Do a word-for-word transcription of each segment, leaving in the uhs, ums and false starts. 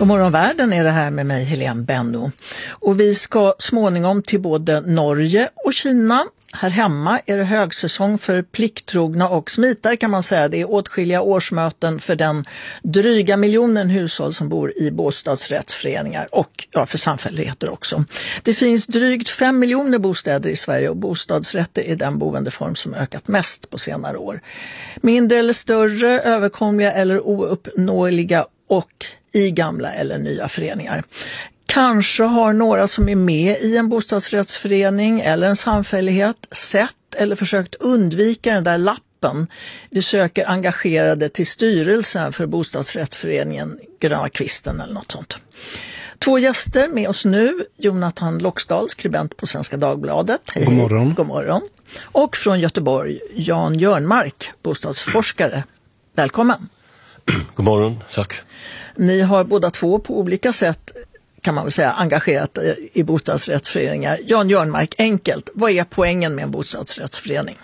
God morgon världen är det här med mig Helene Benno. Och vi ska småningom till både Norge och Kina. Här hemma är det högsäsong för plikttrogna och smitare kan man säga. Det är åtskilliga årsmöten för den dryga miljonen hushåll som bor i bostadsrättsföreningar och ja, för samfälligheter också. Det finns drygt fem miljoner bostäder i Sverige och bostadsrätter är den boendeform som ökat mest på senare år. Mindre eller större, överkomliga eller ouppnåeliga och i gamla eller nya föreningar. Kanske har några som är med i en bostadsrättsförening eller en samfällighet sett eller försökt undvika den där lappen. Vi söker engagerade till styrelsen för bostadsrättsföreningen Gröna Kvisten eller något sånt. Två gäster med oss nu. Jonathan Loxdal, skribent på Svenska Dagbladet. Hej. God morgon. God morgon. Och från Göteborg, Jan Jörnmark, bostadsforskare. Välkommen. God morgon, tack. Ni har båda två på olika sätt kan man väl säga engagerat i bostadsrättsföreningar. Jan Jörnmark, enkelt. Vad är poängen med en bostadsrättsförening?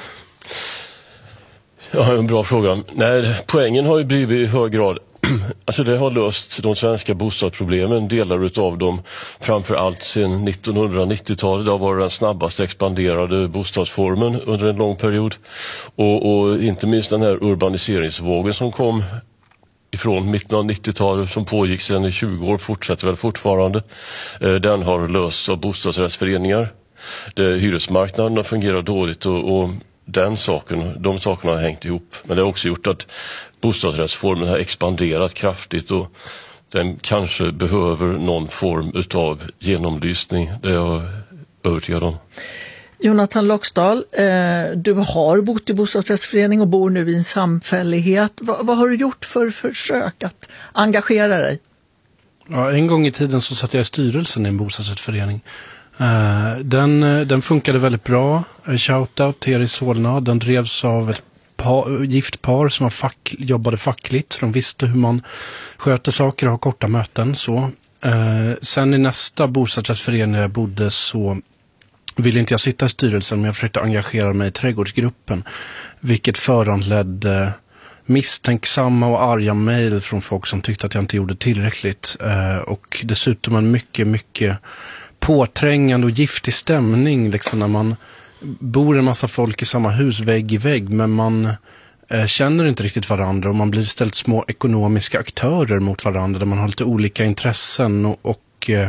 Ja, en bra fråga. Nej, poängen har ju blivit i hög grad, alltså det har löst de svenska bostadsproblemen, delar utav dem, framförallt sedan nittonhundranittiotalet. Det har varit den snabbast expanderade bostadsformen under en lång period. Och, och inte minst den här urbaniseringsvågen som kom ifrån mitten av nittiotalet som pågick sedan i tjugo år, fortsätter väl fortfarande. Den har lösts av bostadsrättsföreningar. Det, hyresmarknaden har fungerat dåligt och, och den saken, de sakerna har hängt ihop. Men det har också gjort att bostadsrättsformen har expanderat kraftigt och den kanske behöver någon form utav genomlysning. Det är jag övertygad om. Jonathan Loxdal, eh, du har bott i bostadsrättsförening och bor nu i en samfällighet. Va, vad har du gjort för försök att engagera dig? Ja, en gång i tiden så satt jag i styrelsen i en bostadsrättsförening. Eh, den, den funkade väldigt bra. Shoutout till er i Solna. Den drevs av ett par, gift par som var fack, jobbade fackligt. De visste hur man sköter saker och har korta möten. Så. Eh, sen i nästa bostadsrättsförening där jag bodde så ville inte jag sitta i styrelsen, men jag försökte engagera mig i trädgårdsgruppen. Vilket föranledde misstänksamma och arga mejl från folk som tyckte att jag inte gjorde tillräckligt. Eh, och dessutom en mycket, mycket påträngande och giftig stämning. Liksom när man bor en massa folk i samma hus, vägg i vägg, men man eh, känner inte riktigt varandra. Och man blir istället små ekonomiska aktörer mot varandra där man har lite olika intressen och... och eh,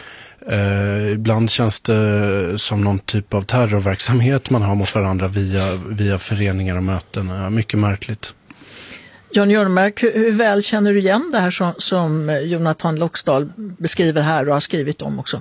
Uh, ibland känns det som någon typ av terrorverksamhet man har mot varandra via, via föreningar och möten. Uh, mycket märkligt. Jan Jörnmark, hur, hur väl känner du igen det här som, som Jonathan Loxdal beskriver här och har skrivit om också?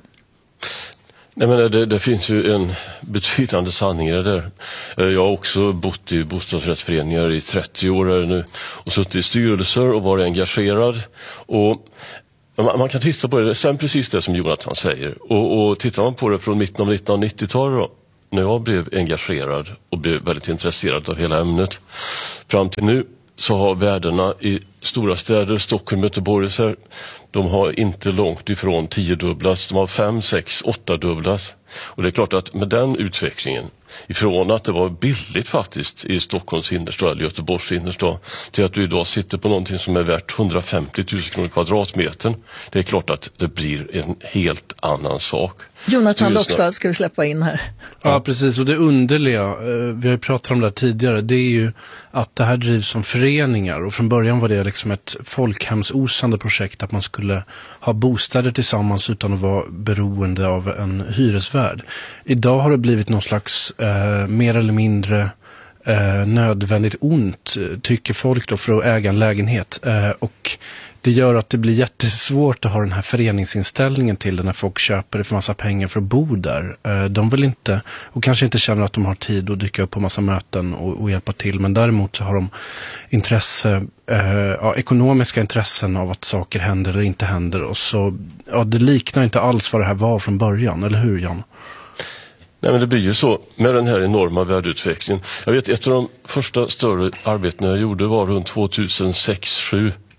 Nej, men det, det finns ju en betydande sanning i det där. Jag har också bott i bostadsrättsföreningar i trettio år nu och suttit i styrelser och varit engagerad. Och man kan titta på det, sen precis det som Jonathan säger. Och, och tittar man på det från mitten av nittonhundranittiotalet då, när jag blev engagerad och blev väldigt intresserad av hela ämnet. Fram till nu så har värdena i stora städer, Stockholm, Göteborg, så här, de har inte långt ifrån tiodubblas. De har fem, sex, åtta dubblas. Och det är klart att med den utvecklingen, ifrån att det var billigt faktiskt i Stockholms innerstad eller Göteborgs innerstad till att du idag sitter på någonting som är värt hundrafemtio tusen kronor kvadratmetern. Det är klart att det blir en helt annan sak. Jonathan Loxdal ska vi släppa in här. Ja, precis. Och det underliga, vi har ju pratat om det här tidigare, det är ju att det här drivs som föreningar. Och från början var det liksom ett folkhemsosande projekt att man skulle ha bostäder tillsammans utan att vara beroende av en hyresvärd. Idag har det blivit någon slags eh, mer eller mindre eh, nödvändigt ont, tycker folk då, för att äga en lägenhet. Eh, och det gör att det blir jättesvårt att ha den här föreningsinställningen till det när folk köper det för massa pengar för att bo där. De vill inte, och kanske inte känner att de har tid att dyka upp på massa möten och, och hjälpa till. Men däremot så har de intresse, eh, ja, ekonomiska intressen av att saker händer eller inte händer. Och så, ja, det liknar inte alls vad det här var från början, eller hur Jan? Nej, men det blir ju så med den här enorma världeutvecklingen. Jag vet, ett av de första större arbetena jag gjorde var runt tvåtusensex sju.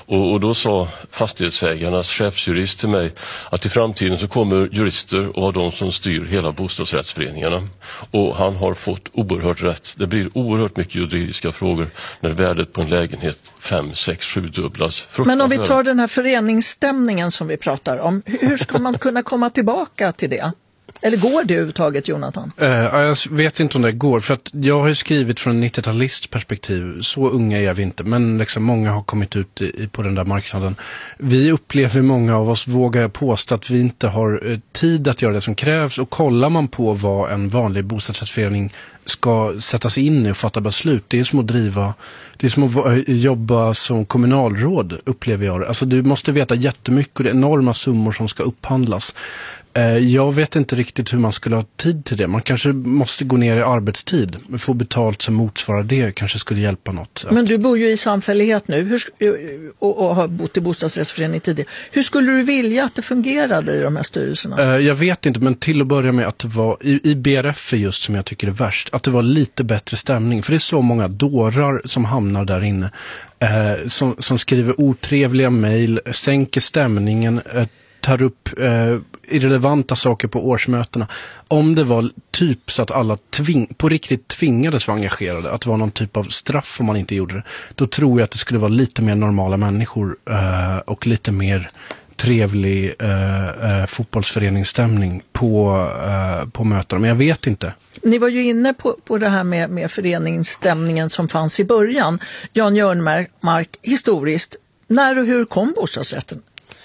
Och, och då sa fastighetsägarnas chefsjurist till mig att i framtiden så kommer jurister och vara de som styr hela bostadsrättsföreningarna. Och han har fått oerhört rätt. Det blir oerhört mycket juridiska frågor när värdet på en lägenhet fem, sex, sju dubblas. Men om vi tar den här föreningsstämningen som vi pratar om, hur ska man kunna komma tillbaka till det? Eller går det överhuvudtaget, Jonathan? Uh, jag vet inte om det går, för att jag har ju skrivit från nittiotalist perspektiv. Så unga är vi inte, men liksom många har kommit ut i, på den där marknaden. Vi upplever, många av oss, vågar jag påstå, att vi inte har uh, tid att göra det som krävs. Och kollar man på vad en vanlig bostadsrättsförening ska sätta sig in i och fatta beslut, det är som att driva, det är som att jobba som kommunalråd, upplever jag. Alltså du måste veta jättemycket och det är enorma summor som ska upphandlas. Jag vet inte riktigt hur man skulle ha tid till det. Man kanske måste gå ner i arbetstid. Få betalt som motsvarar det kanske skulle hjälpa något. Men du bor ju i samfällighet nu hur, och, och har bott i bostadsrättsförening tidigare. Hur skulle du vilja att det fungerade i de här styrelserna? Jag vet inte, men till att börja med att det var i, i B R F just som jag tycker är värst. Att det var lite bättre stämning. För det är så många dårar som hamnar där inne. Eh, som, som skriver otrevliga mejl, sänker stämningen, eh, tar upp eh, irrelevanta saker på årsmötena. Om det var typ så att alla tving, på riktigt tvingades vara engagerade, att det var någon typ av straff om man inte gjorde det, då tror jag att det skulle vara lite mer normala människor eh, och lite mer trevlig eh, eh, fotbollsföreningsstämning på, eh, på mötena. Men jag vet inte. Ni var ju inne på, på det här med, med föreningsstämningen som fanns i början. Jan Jörnmark, historiskt, när och hur kom bostadsrätten?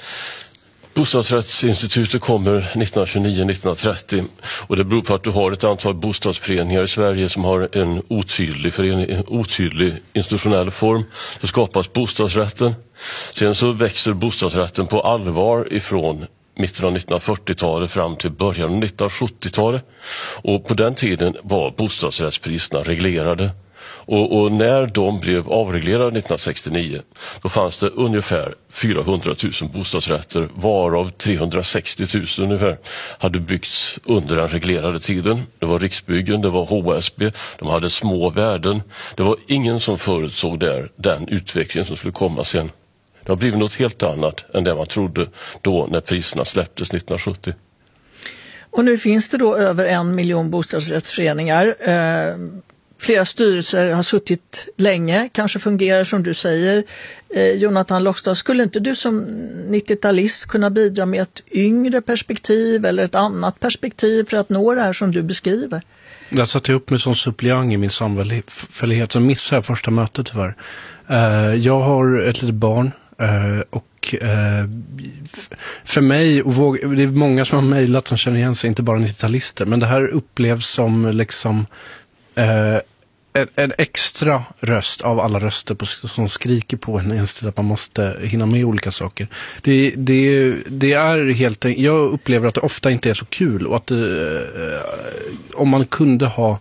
Bostadsrättsinstitutet kommer nittonhundratjugonio nittonhundratrettio och det beror på att du har ett antal bostadsföreningar i Sverige som har en otydlig, förening, en otydlig institutionell form. Då skapas bostadsrätten. Sen så växer bostadsrätten på allvar ifrån mitten av nittonhundrafyrtiotalet fram till början av nittonhundrasjuttiotalet. Och på den tiden var bostadsrättspriserna reglerade. Och, och när de blev avreglerade nittonhundrasextionio då fanns det ungefär fyrahundratusen bostadsrätter, varav trehundrasextiotusen ungefär hade byggts under den reglerade tiden. Det var Riksbyggen, det var H S B, de hade små värden. Det var ingen som förutsåg där den utveckling som skulle komma sen. Det har blivit något helt annat än det man trodde då när priserna släpptes nittonhundrasjuttio. Och nu finns det då över en miljon bostadsrättsföreningar. Eh, flera styrelser har suttit länge, kanske fungerar som du säger. Eh, Jonathan Lockstad, skulle inte du som nittiotalist kunna bidra med ett yngre perspektiv eller ett annat perspektiv för att nå det här som du beskriver? Jag satte upp mig som suppleant i min samfällighet som missade första mötet tyvärr. Uh, jag har ett litet barn uh, och uh, f- för mig, och våga, det är många som har mejlat som känner igen sig, inte bara nittiotalister, men det här upplevs som liksom uh, en, en extra röst av alla röster på, som skriker på en inställd att man måste hinna med olika saker. Det, det, det är helt, jag upplever att det ofta inte är så kul och att det, om man kunde ha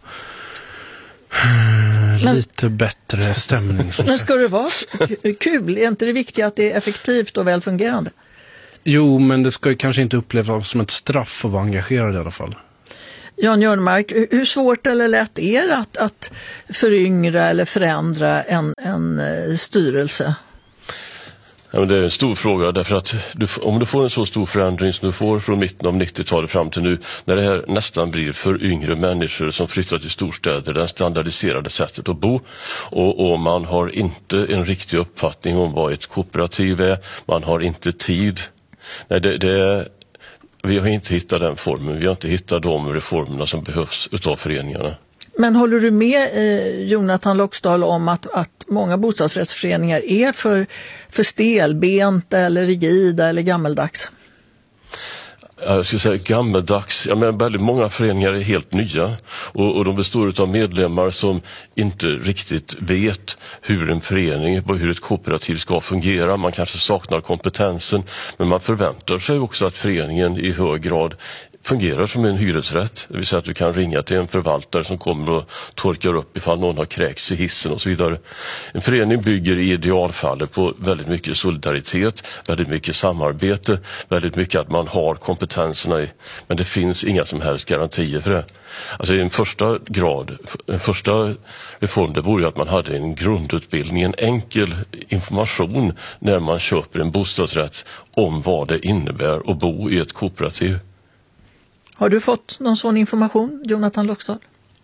men, lite bättre stämning. Men ska det vara kul? Är inte det viktigt att det är effektivt och välfungerande? Jo, men det ska ju kanske inte upplevas som ett straff att vara engagerad i alla fall. Jan Jörnmark, hur svårt eller lätt är det att, att föryngra eller förändra en, en styrelse? Ja, men det är en stor fråga därför att du, om du får en så stor förändring som du får från mitten av nittiotalet fram till nu, när det här nästan blir för yngre människor som flyttar till storstäder, det standardiserade sättet att bo, och, och man har inte en riktig uppfattning om vad ett kooperativ är, man har inte tid. Nej, det, det är, vi har inte hittat den formen, vi har inte hittat de reformerna som behövs utav föreningarna. Men håller du med eh, Jonathan Lockstad om att, att många bostadsrättsföreningar är för, för stelbenta eller rigida eller gammeldags? Jag skulle säga gammeldags. Jag menar, väldigt många föreningar är helt nya och, och de består av medlemmar som inte riktigt vet hur en förening, hur ett kooperativ ska fungera. Man kanske saknar kompetensen, men man förväntar sig också att föreningen i hög grad fungerar som en hyresrätt. Det vill säga att du kan ringa till en förvaltare som kommer och torkar upp ifall någon har kräkts i hissen och så vidare. En förening bygger i idealfallet på väldigt mycket solidaritet, väldigt mycket samarbete, väldigt mycket att man har kompetenserna i. Men det finns inga som helst garantier för det. Alltså i en första grad, en första reform, det vore ju att man hade en grundutbildning, en enkel information när man köper en bostadsrätt om vad det innebär att bo i ett kooperativ. Har du fått någon sån information, Jonathan Loxdal?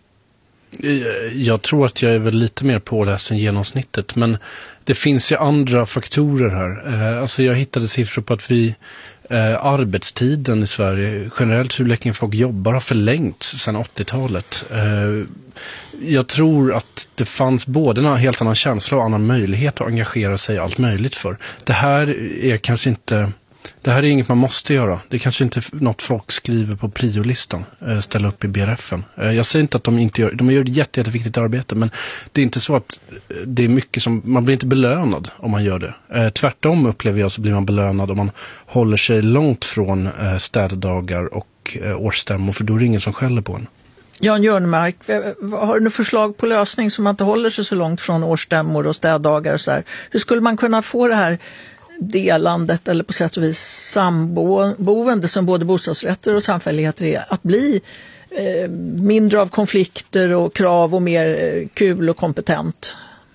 Jag tror att jag är väl lite mer påläst än genomsnittet, men det finns ju andra faktorer här. Alltså jag hittade siffror på att vi eh, arbetstiden i Sverige, generellt hur länge folk jobbar, har förlängts sedan åttiotalet. Eh, jag tror att det fanns både en helt annan känsla och annan möjlighet att engagera sig i allt möjligt för. Det här är kanske inte... Det här är inget man måste göra. Det är kanske inte något folk skriver på priolistan, ställa upp i B R F-en. Jag säger inte att de inte gör, de gör ett jätte, jätteviktigt arbete, men det är inte så att det är mycket som, man blir inte belönad om man gör det. Tvärtom upplever jag så blir man belönad om man håller sig långt från städdagar och årsstämmor, för då är det ingen som skäller på en. Jan Jörnmark, har du något förslag på lösning som man inte håller sig så långt från årsstämmor och städdagar och så här? Hur skulle man kunna få det här delandet eller på sätt och vis samboende som både bostadsrätter och samfälligheter är, att bli eh, mindre av konflikter och krav och mer eh, kul och kompetent?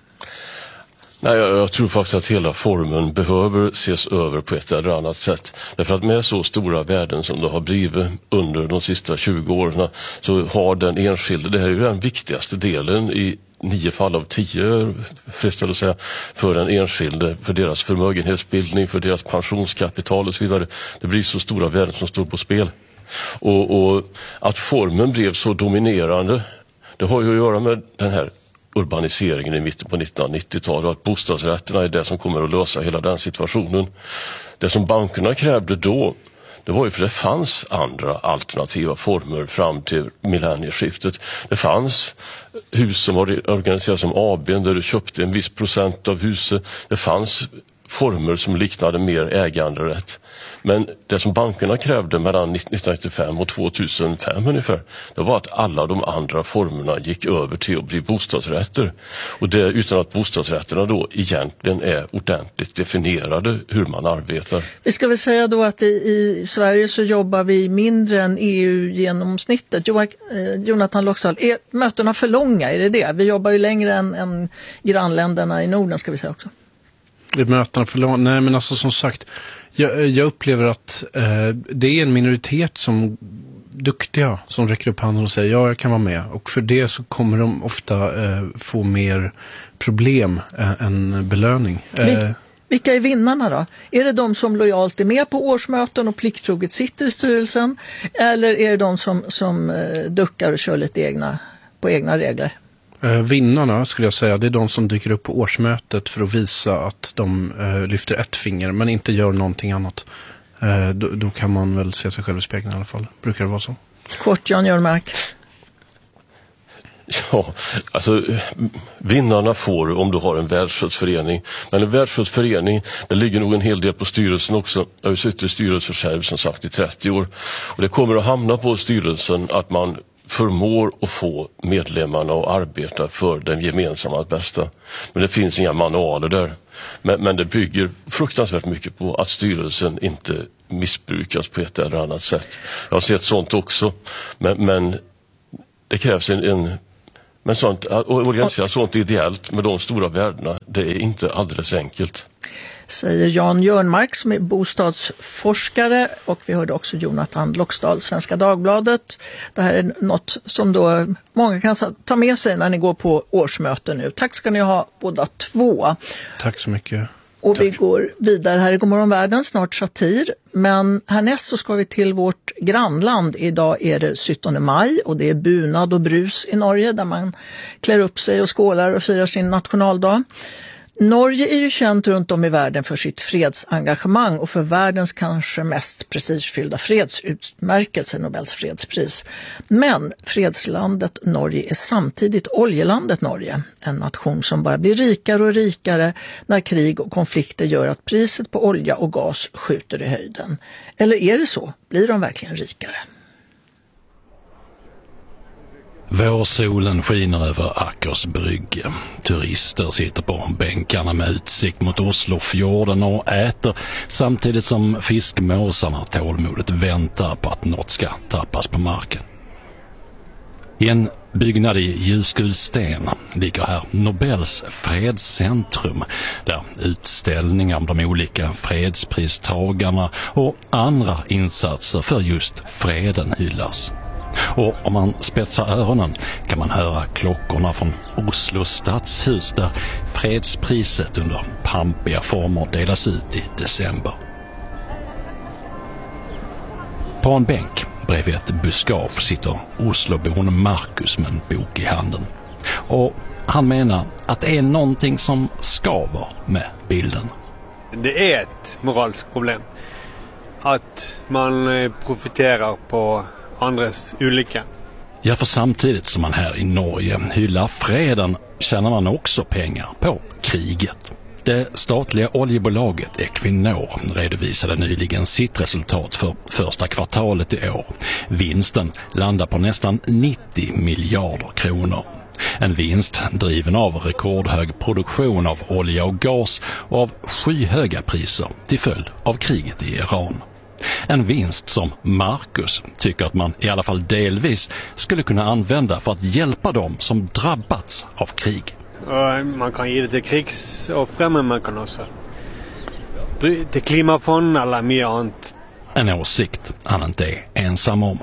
Nej, jag, jag tror faktiskt att hela formen behöver ses över på ett eller annat sätt. Därför att med så stora värden som det har blivit under de sista tjugo åren, så har den enskilde, det här är ju den viktigaste delen i nio fall av tio, frestar att säga, för den enskilde, för deras förmögenhetsbildning, för deras pensionskapital och så vidare. Det blir så stora värden som står på spel. Och, och att formen blev så dominerande, det har ju att göra med den här urbaniseringen i mitten på nittonhundranittiotalet, och att bostadsrätterna är det som kommer att lösa hela den situationen. Det som bankerna krävde då, det var ju för det fanns andra alternativa former fram till millennieskiftet. Det fanns hus som var organiserade som A B, där du köpte en viss procent av huset. Det fanns former som liknade mer äganderätt. Men det som bankerna krävde mellan nittonhundranittiofem och tvåtusenfem ungefär, det var att alla de andra formerna gick över till att bli bostadsrätter. Och det utan att bostadsrätterna då egentligen är ordentligt definierade hur man arbetar. Vi ska väl säga då att i, i Sverige så jobbar vi mindre än E U-genomsnittet. Jonathan Loxdal, är mötena för långa? Är det det? Vi jobbar ju längre än, än grannländerna i Norden, ska vi säga också. Är mötena för långa? Nej, men alltså som sagt, jag, jag upplever att eh, det är en minoritet som duktiga som räcker upp handen och säger ja, jag kan vara med. Och för det så kommer de ofta eh, få mer problem eh, än belöning. Eh, Vil- vilka är vinnarna då? Är det de som lojalt är med på årsmöten och plikttroget sitter i styrelsen? Eller är det de som, som eh, duckar och kör lite egna, på egna regler? Eh, vinnarna skulle jag säga, det är de som dyker upp på årsmötet för att visa att de eh, lyfter ett finger men inte gör någonting annat. Eh, då, då kan man väl se sig själv i spegeln i alla fall. Brukar det vara så? Kort, Jan Jörnmark. Ja, alltså vinnarna får om du har en välskött förening. Men en välskött förening, det ligger nog en hel del på styrelsen också. Jag har ju suttit i styrelsen själv som sagt i trettio år. Och det kommer att hamna på styrelsen att man förmår att få medlemmarna att arbeta för den gemensamma bästa. Men det finns inga manualer där. Men, men det bygger fruktansvärt mycket på att styrelsen inte missbrukas på ett eller annat sätt. Jag har sett sånt också. Men, men det krävs en... en men sånt, och organisera sånt ideellt med de stora värdena, det är inte alldeles enkelt. Säger Jan Jörnmark som är bostadsforskare, och vi hörde också Jonathan Loxdal, Svenska Dagbladet. Det här är något som då många kan ta med sig när ni går på årsmöten nu. Tack ska ni ha båda två. Tack så mycket. Och Tack. vi går vidare här i Godmorgon Världen, snart satir. Men härnäst så ska vi till vårt grannland. Idag är det syttonde maj och det är bunad och brus i Norge där man klär upp sig och skålar och firar sin nationaldag. Norge är ju känt runt om i världen för sitt fredsengagemang och för världens kanske mest prestigefyllda fredsutmärkelse, Nobels fredspris. Men fredslandet Norge är samtidigt oljelandet Norge, en nation som bara blir rikare och rikare när krig och konflikter gör att priset på olja och gas skjuter i höjden. Eller är det så? Blir de verkligen rikare? Vårsolen skiner över Ackers brygge. Turister sitter på bänkarna med utsikt mot Oslofjorden och äter samtidigt som fiskmåsarna tålmodigt väntar på att något ska tappas på marken. I en byggnad i ljusgul sten ligger här Nobels fredscentrum där utställningar om de olika fredspristagarna och andra insatser för just freden hyllas. Och om man spetsar öronen kan man höra klockorna från Oslo stadshus där fredspriset under pampiga former delas ut i december. På en bänk bredvid ett buskage sitter Oslobon Marcus med en bok i handen. Och han menar att det är någonting som skaver med bilden. Det är ett moraliskt problem att man profiterar på andras olycka. Ja, för samtidigt som man här i Norge hyllar freden tjänar man också pengar på kriget. Det statliga oljebolaget Equinor redovisade nyligen sitt resultat för första kvartalet i år. Vinsten landar på nästan nittio miljarder kronor. En vinst driven av rekordhög produktion av olja och gas och av skyhöga priser till följd av kriget i Iran. En vinst som Marcus tycker att man i alla fall delvis skulle kunna använda för att hjälpa dem som drabbats av krig. Man kan ge det till krigsoffren, men man kan också till klimatfonden eller mer annat. En åsikt han inte är ensam om.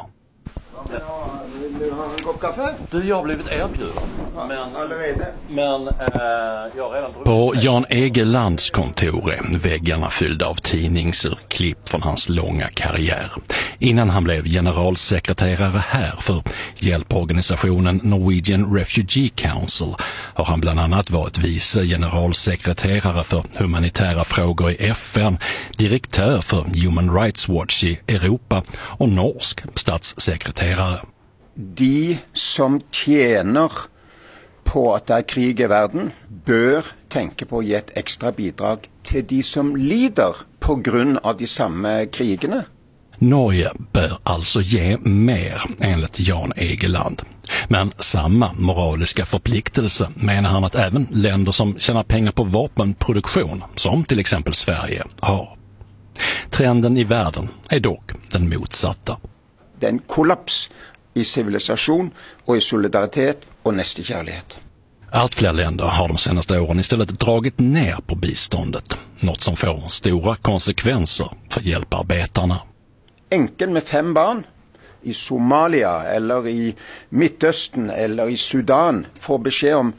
Vill du ha en kopp kaffe? Du, jag har blivit erbjuden. Men, men äh, jag har redan... På Jan Egelands kontor är väggarna fyllda av tidningsurklipp från hans långa karriär. Innan han blev generalsekreterare här för hjälporganisationen Norwegian Refugee Council har han bland annat varit vice generalsekreterare för humanitära frågor i F N, direktör för Human Rights Watch i Europa och norsk statssekreterare. De som tjener på att det är krig i världen bör tänka på att ge ett extra bidrag till de som lider på grund av de samma krigerna. Norge bör alltså ge mer enligt Jan Egeland. Men samma moraliska förpliktelse menar han att även länder som tjänar pengar på vapenproduktion, som till exempel Sverige, har. Trenden i världen är dock den motsatta. Det är en kollaps i civilisation och i solidaritet och nästekärlighet. Allt fler länder har de senaste åren istället dragit ner på biståndet, något som får stora konsekvenser för hjälparbetarna. Enkel med fem barn i Somalia eller i Mittöstern eller i Sudan får besked om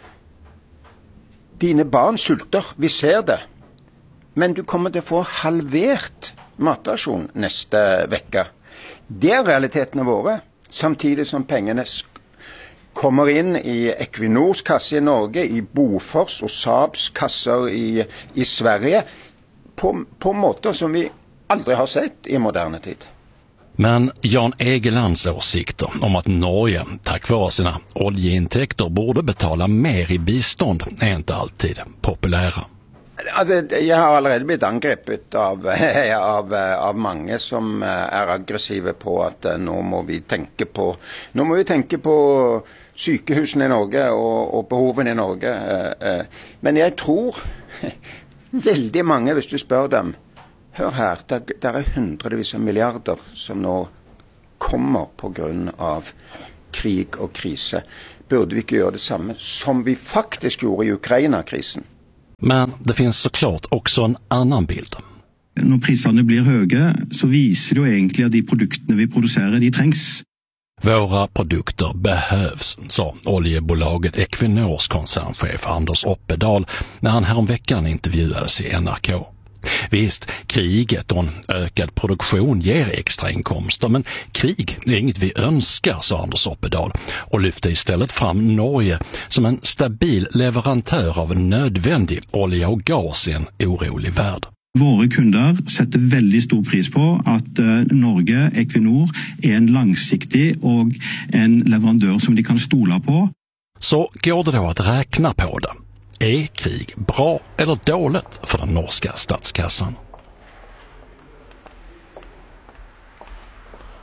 dina barn sulter, vi ser det. Men du kommer att få halvert matation nästa vecka. Det är realiteten våra. Samtidigt som pengarna kommer in i Equinors kassa i Norge, i Bofors och Saabs kassor i, i Sverige på, på måter som vi aldrig har sett i modern tid. Men Jan Egelands åsikter om att Norge tack vare sina oljeintäkter borde betala mer i bistånd är inte alltid populära. Alltså, jag har allerede blivit angreppet av, av, av många som är aggressiva på att nu må vi tänka på nu må vi tänka på sykehusene i Norge och, och behoven i Norge. Men jag tror väldigt många, hvis du spør dem, hör här, där, där är hundratals miljarder som nu kommer på grund av krig och kriser. Borde vi inte göra detsamma som vi faktiskt gjorde i Ukraina-krisen? Men det finns såklart också en annan bild. När priserna blir höga så visar det ju egentligen att de produkterna vi producerar, de trängs. Våra produkter behövs, sa oljebolaget Equinors koncernchef Anders Oppedal när han häromveckan intervjuades i N R K. Visst, kriget och en ökad produktion ger extra inkomster, men krig är inget vi önskar, sa Anders Oppedal och lyfte istället fram Norge som en stabil leverantör av nödvändig olja och gas i en orolig värld. Våra kunder sätter väldigt stor pris på att uh, Norge, Equinor, är en långsiktig och en leverantör som de kan stola på. Så går det då att räkna på det. Är krig bra eller dåligt för den norska statskassan?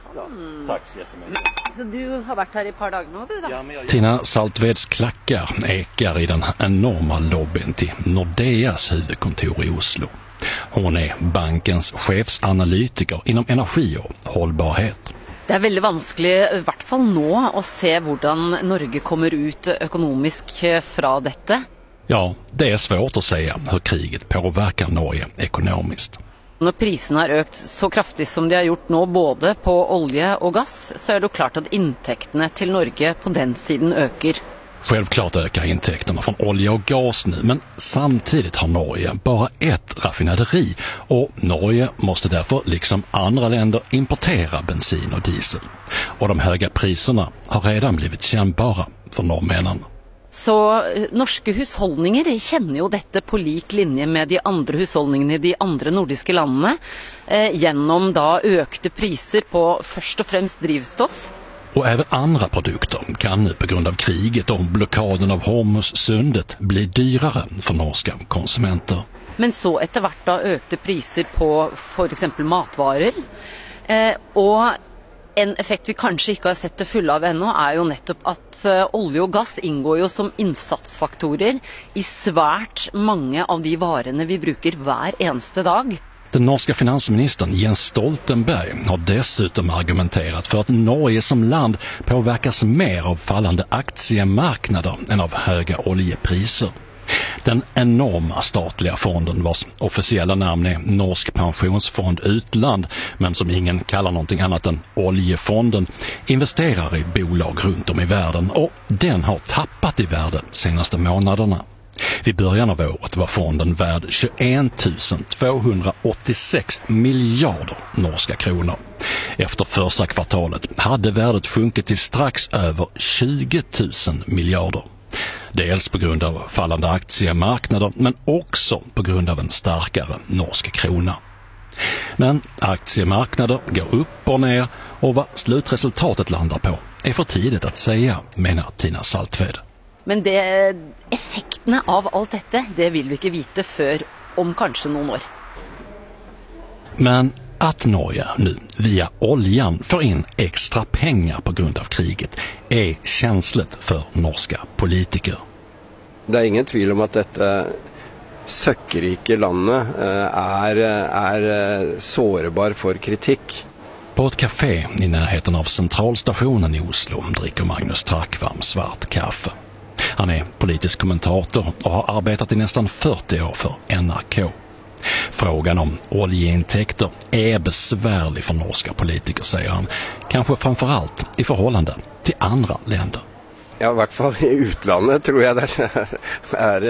Ja, tack så jättemycket. Så du har varit här i ett par dagar nu då? Ja, jag... Tina Saltveds klackar ekar i den enorma lobbyn till Nordeas huvudkontor i Oslo. Hon är bankens chefsanalytiker inom energi och hållbarhet. Det är väldigt vanskligt, i hvert fall nu, att se hur Norge kommer ut ekonomiskt från detta. Ja, det är svårt att säga hur kriget påverkar Norge ekonomiskt. När priserna har ökat så kraftigt som de har gjort nu både på olja och gas, så är det klart att intäkterna till Norge på den sidan ökar. Självklart ökar intäkterna från olja och gas nu, men samtidigt har Norge bara ett raffinaderi och Norge måste därför liksom andra länder importera bensin och diesel. Och de höga priserna har redan blivit kännbara för norrmännen. Så norske hushållningar känner ju detta på lik linje med de andra hushållningarna i de andra nordiska länderna eh, genom då ökade priser på först och främst drivstoff. Och även andra produkter kan nu på grund av kriget och blockaden av Hormuzsundet bli dyrare för norska konsumenter. Men så efter vart då ökade priser på för exempel matvaror eh, och en effekt vi kanske inte har sett det fulla av ännu är ju nettopp att uh, olja och gas ingår ju som insatsfaktorer i svärt många av de varorna vi brukar var eneste dag. Den norska finansministern Jens Stoltenberg har dessutom argumenterat för att Norge som land påverkas mer av fallande aktiemarknader än av höga oljepriser. Den enorma statliga fonden vars officiella namn är Norsk pensionsfond utland, men som ingen kallar någonting annat än oljefonden, investerar i bolag runt om i världen och den har tappat i värde de senaste månaderna. Vid början av året var fonden värd tjugoett tusen tvåhundraåttiosex miljarder norska kronor. Efter första kvartalet hade värdet sjunkit till strax över tjugo tusen miljarder. Dels på grund av fallande aktiemarknader men också på grund av en starkare norsk krona. Men aktiemarknader går upp och ner och vad slutresultatet landar på är för tidigt att säga, menar Tina Saltved. Men det, effekterna av allt detta, det vill vi inte veta för om kanske någon år. Men att Norge nu via oljan får in extra pengar på grund av kriget är känsligt för norska politiker. Det är ingen tvivel om att detta sökkrike landet är, är sårbar för kritik. På ett café i närheten av centralstationen i Oslo dricker Magnus Takvam svart kaffe. Han är politisk kommentator och har arbetat i nästan fyrtio år för N R K. Frågan om oljeintäkter är besvärlig för norska politiker, säger han. Kanske framförallt i förhållande till andra länder. Ja, i vart fall i utlandet tror jag det är,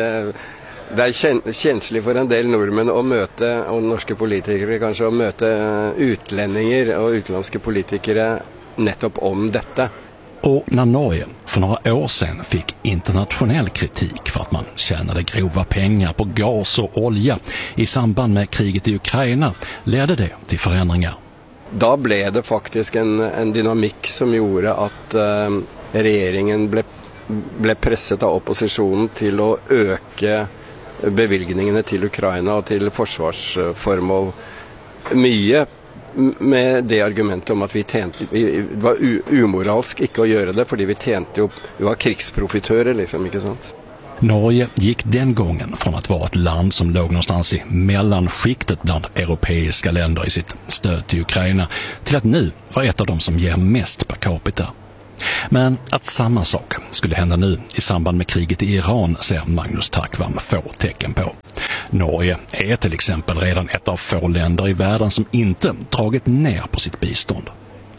det är känsligt för en del norrmän att möta, och norska politiker kanske, att möta utlänningar och utländska politiker nettopp om detta. Och när Norge för några år sedan fick internationell kritik för att man tjänade grova pengar på gas och olja i samband med kriget i Ukraina ledde det till förändringar. Då blev det faktiskt en, en dynamik som gjorde att eh, regeringen blev, blev pressad av oppositionen till att öka bevilgningarna till Ukraina och till försvarsformål mycket, med det argumentet om att vi tjänte, vi var umoralsk inte att göra det, för vi tjänte upp, vi var krigsprofitörer liksom, inte sant? Norge gick den gången från att vara ett land som låg någonstans i mellanskiktet bland europeiska länder i sitt stöd till Ukraina till att nu vara ett av de som ger mest per capita. Men att samma sak skulle hända nu i samband med kriget i Iran ser Magnus Takvam få tecken på. Norge är till exempel redan ett av få länder i världen som inte dragit ner på sitt bistånd.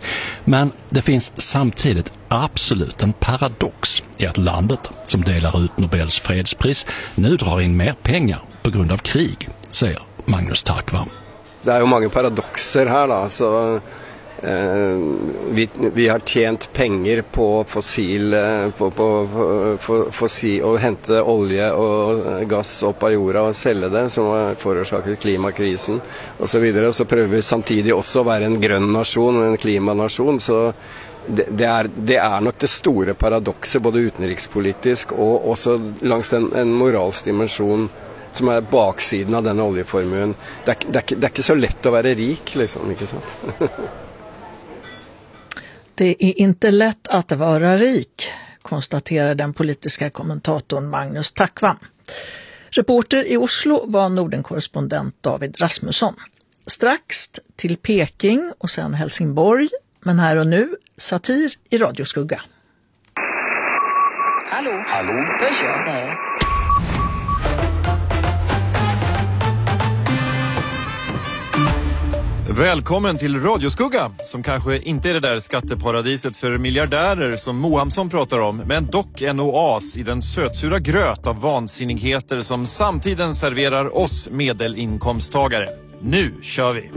Men det finns samtidigt absolut en paradox i att landet som delar ut Nobels fredspris nu drar in mer pengar på grund av krig, säger Magnus Takvam. Det är ju många paradoxer här då, så eh, vi, vi har tjänt pengar på fossil på, på, på fossil och hämta olja och gas upp av jorden och sälja det, som har förorsakat klimatkrisen och så vidare, och så prövar vi samtidigt också vara en grön nation och en klimanation, så det, det är det är nog det stora paradoxet både utrikespolitiskt och också längs en, en moralsk dimension som är baksidan av den oljeformuen. Det, det, det är inte så lätt att vara rik liksom, inte sant? Det är inte lätt att vara rik, konstaterar den politiska kommentatorn Magnus Takvam. Reporter i Oslo var Nordenkorrespondent David Rasmusson. Strax till Peking och sen Helsingborg, men här och nu satir i Radioskugga. Hallå, hallå, hörs jag? Nej. Välkommen till Radioskugga, som kanske inte är det där skatteparadiset för miljardärer som Mohamsson pratar om, men dock en oas i den sötsura gröt av vansinnigheter som samtiden serverar oss medelinkomsttagare. Nu kör vi!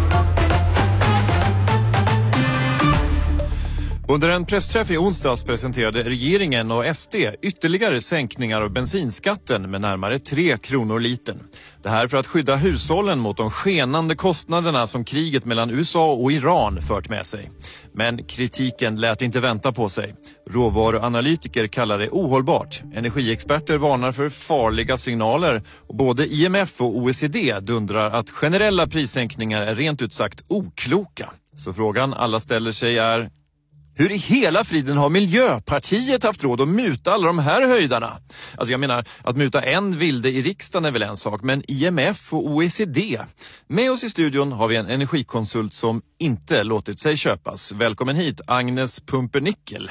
Under en pressträff i onsdags presenterade regeringen och S D ytterligare sänkningar av bensinskatten med närmare tre kronor litern. Det här för att skydda hushållen mot de skenande kostnaderna som kriget mellan U S A och Iran fört med sig. Men kritiken lät inte vänta på sig. Råvaruanalytiker kallar det ohållbart. Energiexperter varnar för farliga signaler och både I M F och O E C D dundrar att generella prissänkningar är rent ut sagt okloka. Så frågan alla ställer sig är: hur i hela friden har Miljöpartiet haft råd att muta alla de här höjdarna? Alltså jag menar, att muta en vilde i riksdagen är väl en sak, men I M F och O E C D. Med oss i studion har vi en energikonsult som inte låtit sig köpas. Välkommen hit, Agnes Pumpernickel.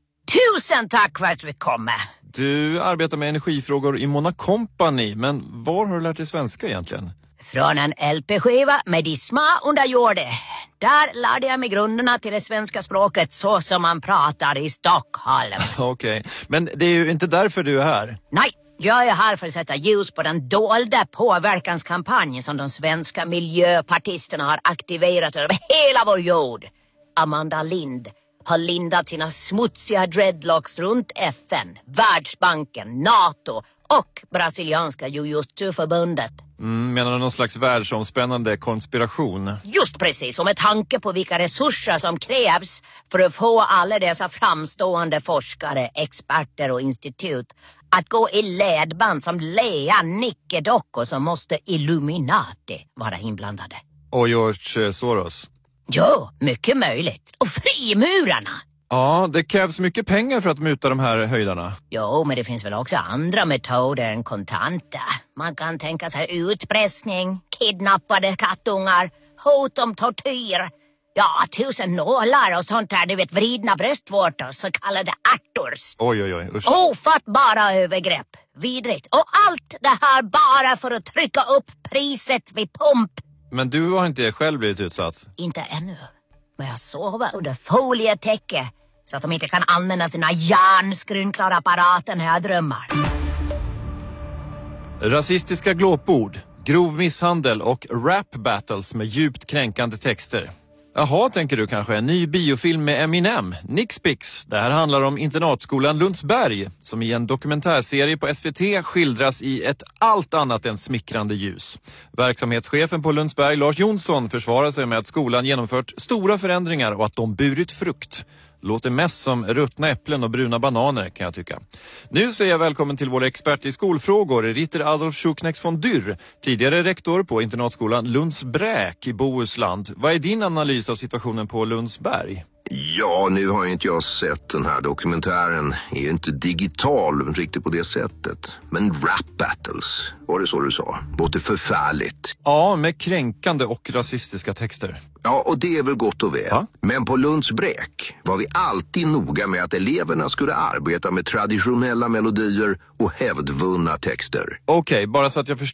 Tusen tack för att vi kommer. Du arbetar med energifrågor i Mona Company, men var har du lärt dig svenska egentligen? Från en L P-skiva med Disma under jorden. Där lärde jag mig grunderna till det svenska språket så som man pratar i Stockholm. Okej, okay. Men det är ju inte därför du är här. Nej, jag är här för att sätta ljus på den dolda påverkanskampanj som de svenska miljöpartisterna har aktiverat över hela vår jord. Amanda Lind har lindat sina smutsiga dreadlocks runt F N, Världsbanken, NATO och brasilianska Jiu-Jitsu-förbundet. Mm, menar du någon slags världsomspännande konspiration? Just precis, och med tanke på vilka resurser som krävs för att få alla dessa framstående forskare, experter och institut att gå i ledband som Lea Nickedocko, som måste Illuminati vara inblandade. Och George Soros? Jo, mycket möjligt. Och frimurarna. Ja, det krävs mycket pengar för att muta de här höjdarna. Jo, men det finns väl också andra metoder än kontanta. Man kan tänka sig utpressning, kidnappade kattungar, hot om tortyr. Ja, tusen nålar och sånt där, du vet, vridna bröstvårtor, så kallade ärtors. Oj, oj, oj, usch. Ofattbara övergrepp, vidrigt. Och allt det här bara för att trycka upp priset vid pump. Men du har inte själv blivit utsatt? Inte ännu. Men jag sover under folietäcke så att de inte kan använda sina hjärnskrynklaraparater när jag drömmar. Rasistiska glåpord, grov misshandel och rap battles med djupt kränkande texter. Jaha, tänker du kanske, en ny biofilm med Eminem, Nixpix. Det här handlar om internatskolan Lundsberg, som i en dokumentärserie på S V T skildras i ett allt annat än smickrande ljus. Verksamhetschefen på Lundsberg, Lars Jonsson, försvarar sig med att skolan genomfört stora förändringar och att de burit frukt. Låter mest som ruttna äpplen och bruna bananer, kan jag tycka. Nu säger jag välkommen till vår expert i skolfrågor, Ritter Adolf Schuknecht von Dürr, tidigare rektor på internatskolan Lundsbräk i Bohuslän. Vad är din analys av situationen på Lundsberg? Ja, nu har ju inte jag sett den här dokumentären. Är ju inte digital riktigt på det sättet. Men rap battles, var det så du sa? Låter förfärligt. Ja, med kränkande och rasistiska texter. Ja, och det är väl gott och väl. Ha? Men på Lundsbräk var vi alltid noga med att eleverna skulle arbeta med traditionella melodier och hävdvunna texter. Okej, okay, bara så att jag förstår.